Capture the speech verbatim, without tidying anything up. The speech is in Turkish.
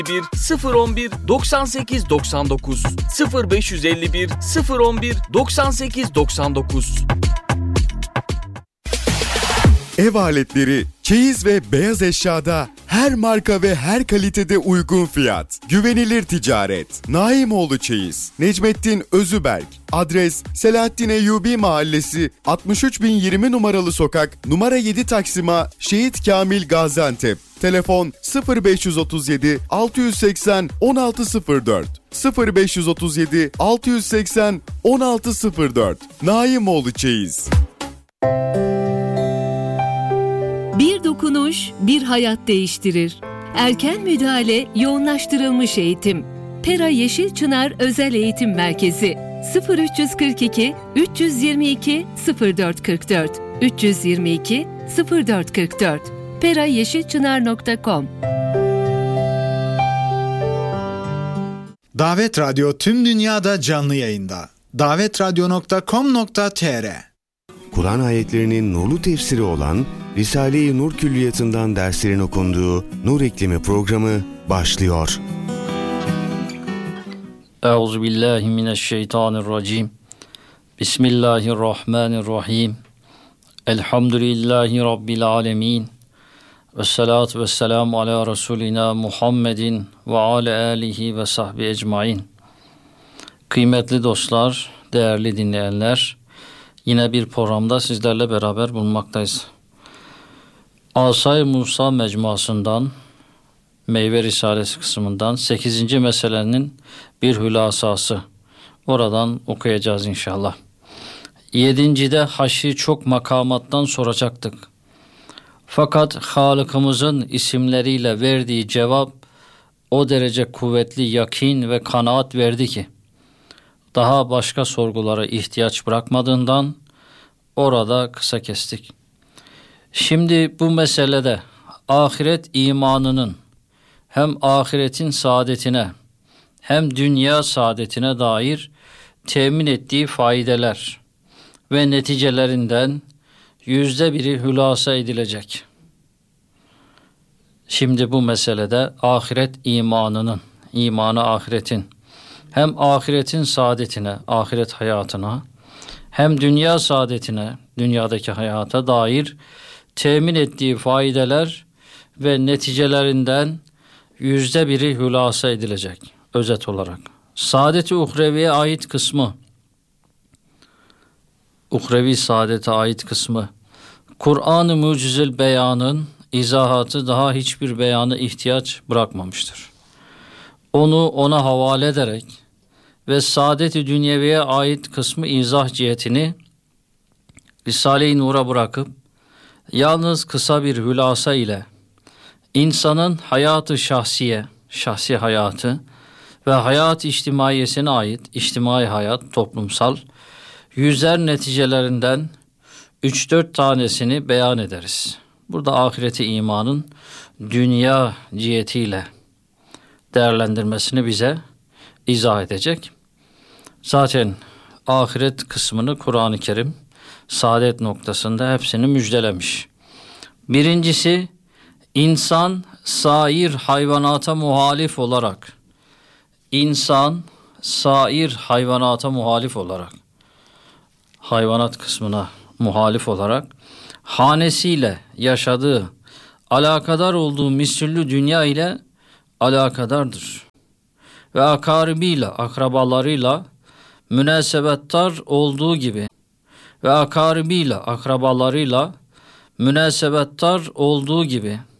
bir sıfır on bir doksan sekiz doksan dokuz sıfır beş yüz elli bir sıfır on bir doksan sekiz doksan dokuz. Ev aletleri, çeyiz ve beyaz eşyada her marka ve her kalitede uygun fiyat. Güvenilir ticaret. Naimoğlu Çeyiz. Necmettin Özüberk. Adres Selahattin Eyyubi Mahallesi, altmış üç bin yirmi numaralı sokak, numara yedi Taksim'a, Şehit Kamil Gaziantep. Telefon sıfır beş otuz yedi altı yüz seksen on altı sıfır dört sıfır beş otuz yedi altı yüz seksen on altı sıfır dört. Naimoğlu Çeyiz. Bir dokunuş, bir hayat değiştirir. Erken müdahale, yoğunlaştırılmış eğitim. Pera Yeşilçınar Özel Eğitim Merkezi sıfır üç kırk iki üç yüz yirmi iki sıfır dört kırk dört üç yüz yirmi iki sıfır dört kırk dört pera yeşilçınar nokta com. Davet Radyo tüm dünyada canlı yayında. davet radyo nokta com nokta tr. Kur'an ayetlerinin nurlu tefsiri olan Risale-i Nur Külliyatı'ndan derslerin okunduğu Nur İklimi programı başlıyor. Euzubillahimineşşeytanirracim. Bismillahirrahmanirrahim. Elhamdülillahi Rabbil alemin. Vessalatu vesselamu ala Resulina Muhammedin ve ala alihi ve sahbihi ecmain. Kıymetli dostlar, değerli dinleyenler, yine bir programda sizlerle beraber bulunmaktayız. Asay Musa mecmuasından, Meyve Risalesi kısmından sekizinci meselenin bir hülasası. Oradan okuyacağız inşallah. Yedincide haşi çok makamattan soracaktık. Fakat Halık'ımızın isimleriyle verdiği cevap o derece kuvvetli yakin ve kanaat verdi ki, daha başka sorgulara ihtiyaç bırakmadığından orada kısa kestik. Şimdi bu meselede ahiret imanının hem ahiretin saadetine hem dünya saadetine dair temin ettiği faydeler ve neticelerinden yüzde biri hülasa edilecek. Şimdi bu meselede ahiret imanının, imanı ahiretin, hem ahiretin saadetine, ahiret hayatına, hem dünya saadetine, dünyadaki hayata dair temin ettiği faydeler ve neticelerinden yüzde biri hülasa edilecek özet olarak. Saadet-i uhreviye ait kısmı, uhrevi saadete ait kısmı, Kur'an-ı Mucizül Beyan'ın izahatı daha hiçbir beyanı ihtiyaç bırakmamıştır. Onu ona havale ederek ve saadet-i dünyeviye ait kısmı izah cihetini Risale-i Nur'a bırakıp yalnız kısa bir hülasa ile insanın hayatı şahsiye, şahsi hayatı ve hayat içtimaiyesine ait içtimai hayat, toplumsal yüzer neticelerinden üç dört tanesini beyan ederiz. Burada ahireti imanın dünya cihetiyle değerlendirmesini bize izah edecek. Zaten ahiret kısmını Kur'an-ı Kerim saadet noktasında hepsini müjdelemiş. Birincisi, insan sair hayvanata muhalif olarak, insan sair hayvanata muhalif olarak, hayvanat kısmına muhalif olarak, hanesiyle yaşadığı, alakadar olduğu misüllü dünya ile alakadardır. Ve akaribiyle, akrabalarıyla münasebettar olduğu gibi ve akaribiyle, akrabalarıyla münasebettar olduğu gibi